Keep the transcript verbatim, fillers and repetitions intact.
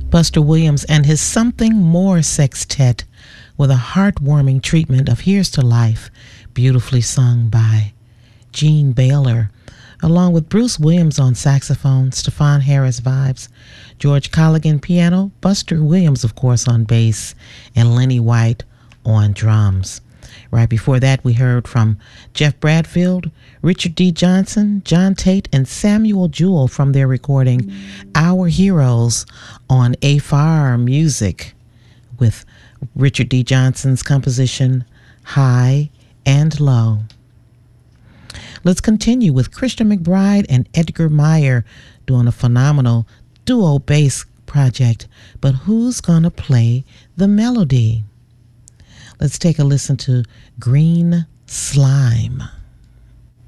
Buster Williams and his Something More Sextet with a heartwarming treatment of Here's to Life, beautifully sung by Gene Baylor, along with Bruce Williams on saxophone, Stefan Harris vibes, George Colligan piano, Buster Williams, of course, on bass, and Lenny White on drums. Right before that, we heard from Jeff Bradfield, Richard D. Johnson, John Tate, and Samuel Jewell from their recording Our Heroes on A F A R Music, with Richard D. Johnson's composition High and Low. Let's continue with Christian McBride and Edgar Meyer doing a phenomenal duo bass project, but who's gonna play the melody? Let's take a listen to Green Slime.